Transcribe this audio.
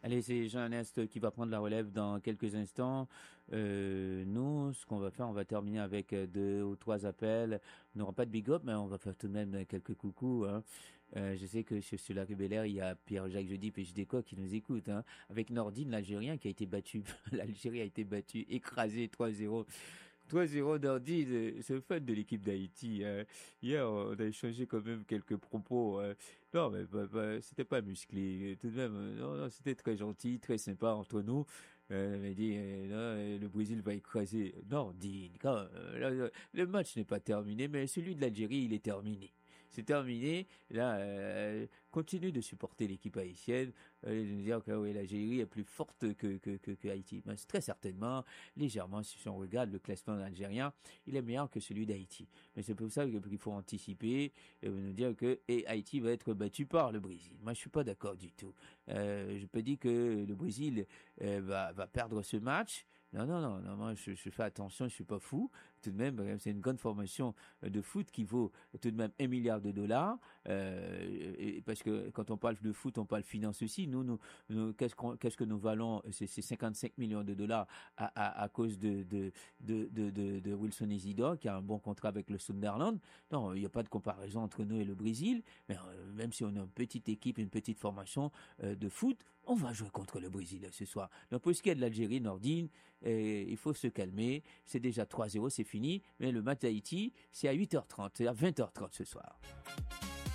Allez, c'est Jean-Ernest qui va prendre la relève dans quelques instants. Nous, ce qu'on va faire, on va terminer avec deux ou trois appels. On n'aura pas de big up, mais on va faire tout de même quelques coucous. Hein. Je sais que sur la Bel-Air, il y a Pierre-Jacques Jeudi et Jdeko qui nous écoute. Hein, avec Nordine, l'Algérien, qui a été battu. L'Algérie a été battue, écrasée 3-0. 3-0 Nordine, c'est le fan de l'équipe d'Haïti. Hein. Hier, on a échangé quand même quelques propos. Non, mais c'était pas musclé. Tout de même, non, non, c'était très gentil, très sympa entre nous. Il m'a dit, non, le Brésil va écraser. Non, dit, le match n'est pas terminé, mais celui de l'Algérie, il est terminé. C'est terminé. Là, continue de supporter l'équipe haïtienne. De dire que oui, l'Algérie est plus forte que Haïti. Mais très certainement, légèrement, si on regarde le classement algérien, il est meilleur que celui d'Haïti. Mais c'est pour ça qu'il faut anticiper et nous dire que Haïti va être battu par le Brésil. Moi, je suis pas d'accord du tout. Je peux dire que le Brésil va perdre ce match. Non, non, non, non, moi je fais attention, je suis pas fou. Tout de même, c'est une grande formation de foot qui vaut tout de même 1 milliard de dollars. Parce que quand on parle de foot, on parle finance aussi. Nous qu'est-ce que nous valons? C'est 55 millions de dollars à cause de Wilson Isidore, qui a un bon contrat avec le Sunderland. Non, il n'y a pas de comparaison entre nous et le Brésil. Mais même si on a une petite équipe, une petite formation de foot, on va jouer contre le Brésil ce soir. Donc pour ce qui est de l'Algérie, Nordine, il faut se calmer. C'est déjà 3-0, c'est fini. Mais le match d'Haïti, c'est à 8h30, c'est à 20h30 ce soir.